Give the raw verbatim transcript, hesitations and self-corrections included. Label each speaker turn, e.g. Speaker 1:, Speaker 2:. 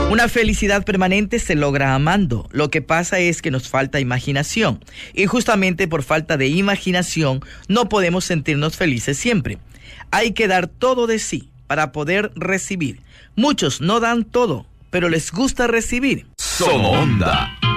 Speaker 1: Una felicidad permanente se logra amando. Lo que pasa es que nos falta imaginación. Y justamente por falta de imaginación no podemos sentirnos felices siempre. Hay que dar todo de sí para poder recibir. Muchos no dan todo, pero les gusta recibir.
Speaker 2: Somos Onda.